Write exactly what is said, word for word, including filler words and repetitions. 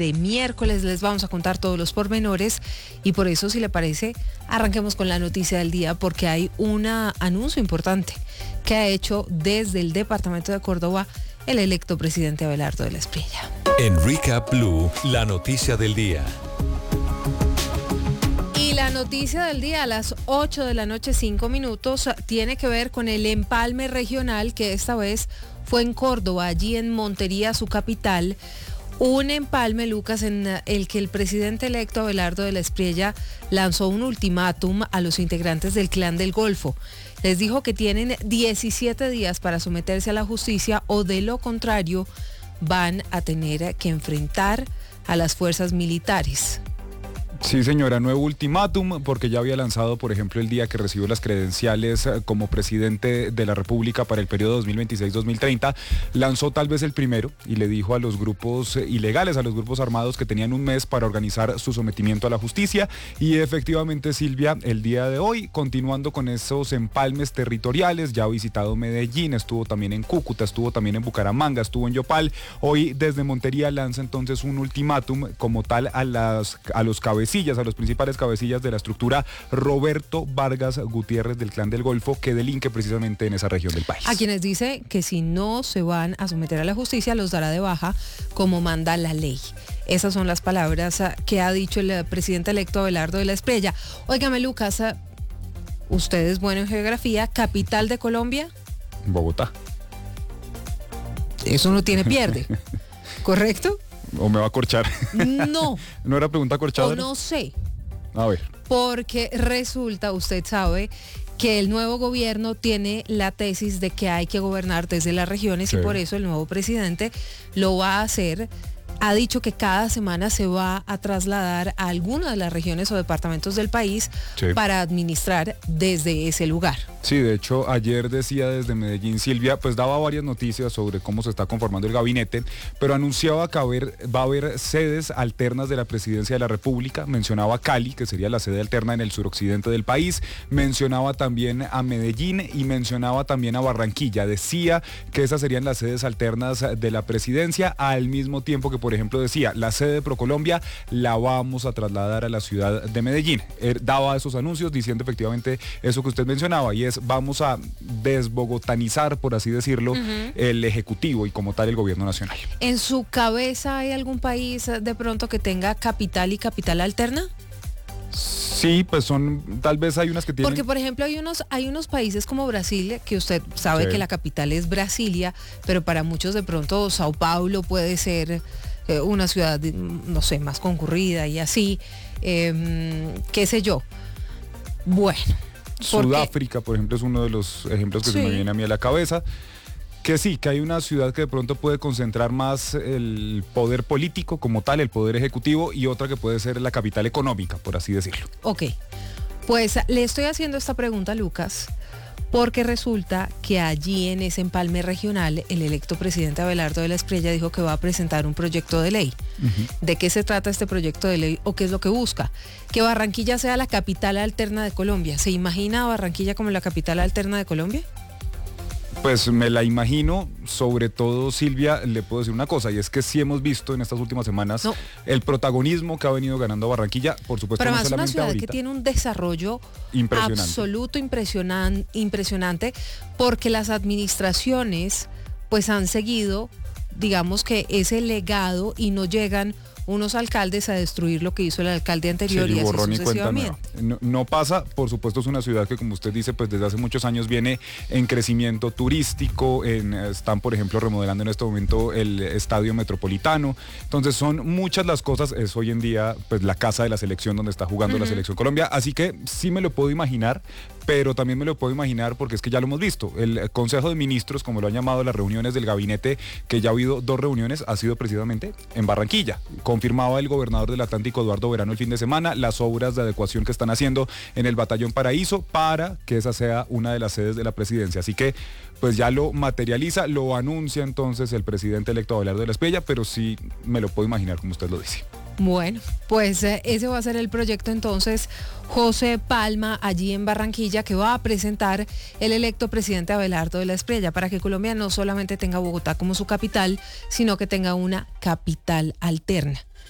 de miércoles, les vamos a contar todos los pormenores y por eso, si le parece, arranquemos con la noticia del día porque hay un anuncio importante que ha hecho desde el departamento de Córdoba el electo presidente Abelardo de la Espriella. En Recap Blue, la noticia del día. Y la noticia del día a las ocho de la noche, cinco minutos, tiene que ver con el empalme regional que esta vez fue en Córdoba, allí en Montería, su capital. Un empalme, Lucas, en el que el presidente electo Abelardo de la Espriella lanzó un ultimátum a los integrantes del Clan del Golfo. Les dijo que tienen diecisiete días para someterse a la justicia o de lo contrario van a tener que enfrentar a las fuerzas militares. Sí, señora, nuevo ultimátum, porque ya había lanzado, por ejemplo, el día que recibió las credenciales como presidente de la República para el periodo dos mil veintiséis dos mil treinta, lanzó tal vez el primero y le dijo a los grupos ilegales, a los grupos armados que tenían un mes para organizar su sometimiento a la justicia y efectivamente, Silvia, el día de hoy, continuando con esos empalmes territoriales, ya ha visitado Medellín, estuvo también en Cúcuta, estuvo también en Bucaramanga, estuvo en Yopal, hoy desde Montería lanza entonces un ultimátum como tal a, las, a los cabecillas, a los principales cabecillas de la estructura Roberto Vargas Gutiérrez del Clan del Golfo, que delinque precisamente en esa región del país. A quienes dice que si no se van a someter a la justicia, los dará de baja como manda la ley. Esas son las palabras que ha dicho el presidente electo Abelardo de la Espriella. Óigame, Lucas, usted es bueno en geografía, ¿capital de Colombia? Bogotá. Eso no tiene pierde, ¿correcto? ¿O me va a corchar? No. ¿No era pregunta corchada? O no sé. A ver. Porque resulta, usted sabe, que el nuevo gobierno tiene la tesis de que hay que gobernar desde las regiones sí. Y por eso el nuevo presidente lo va a hacer. Ha dicho que cada semana se va a trasladar a alguna de las regiones o departamentos del país sí. Para administrar desde ese lugar. Sí, de hecho, ayer decía desde Medellín, Silvia, pues daba varias noticias sobre cómo se está conformando el gabinete, pero anunciaba que haber, va a haber sedes alternas de la presidencia de la República. Mencionaba Cali, que sería la sede alterna en el suroccidente del país. Mencionaba también a Medellín y mencionaba también a Barranquilla. Decía que esas serían las sedes alternas de la presidencia, al mismo tiempo que, por ejemplo, decía, la sede de Procolombia la vamos a trasladar a la ciudad de Medellín. Él daba esos anuncios diciendo efectivamente eso que usted mencionaba, y es vamos a desbogotanizar, por así decirlo, uh-huh. el Ejecutivo y como tal el Gobierno Nacional. ¿En su cabeza hay algún país de pronto que tenga capital y capital alterna? Sí, pues son, tal vez hay unas que tienen... Porque, por ejemplo, hay unos, hay unos países como Brasil, que usted sabe sí. Que la capital es Brasilia, pero para muchos de pronto Sao Paulo puede ser eh, una ciudad, no sé, más concurrida y así, eh, qué sé yo. Bueno. Sudáfrica, por ejemplo, es uno de los ejemplos que sí. Se me viene a mí a la cabeza. Que sí, que hay una ciudad que de pronto puede concentrar más el poder político como tal, el poder ejecutivo, y otra que puede ser la capital económica, por así decirlo. Ok, pues le estoy haciendo esta pregunta, Lucas, porque resulta que allí en ese empalme regional el electo presidente Abelardo de la Espriella dijo que va a presentar un proyecto de ley. Uh-huh. ¿De qué se trata este proyecto de ley o qué es lo que busca? Que Barranquilla sea la capital alterna de Colombia. ¿Se imagina a Barranquilla como la capital alterna de Colombia? Pues me la imagino, sobre todo, Silvia, le puedo decir una cosa, y es que sí hemos visto en estas últimas semanas no. el protagonismo que ha venido ganando Barranquilla, por supuesto. Pero no más solamente una ciudad ahorita. Que tiene un desarrollo impresionante. absoluto, impresionan, impresionante, porque las administraciones pues han seguido, digamos que ese legado y no llegan unos alcaldes a destruir lo que hizo el alcalde anterior sí, y así sucesivamente. No, no pasa, por supuesto es una ciudad que, como usted dice, pues desde hace muchos años viene en crecimiento turístico, en, están por ejemplo remodelando en este momento el estadio metropolitano, entonces son muchas las cosas, es hoy en día pues la casa de la selección donde está jugando uh-huh. la selección Colombia, así que sí me lo puedo imaginar, pero también me lo puedo imaginar porque es que ya lo hemos visto, el Consejo de Ministros, como lo han llamado las reuniones del gabinete, que ya ha habido dos reuniones, ha sido precisamente en Barranquilla. Confirmaba el gobernador del Atlántico, Eduardo Verano, el fin de semana, las obras de adecuación que están haciendo en el Batallón Paraíso para que esa sea una de las sedes de la presidencia. Así que, pues ya lo materializa, lo anuncia entonces el presidente electo Abelardo de la Espriella, pero sí me lo puedo imaginar como usted lo dice. Bueno, pues eh, ese va a ser el proyecto entonces, José Palma, allí en Barranquilla, que va a presentar el electo presidente Abelardo de la Espriella para que Colombia no solamente tenga Bogotá como su capital, sino que tenga una capital alterna.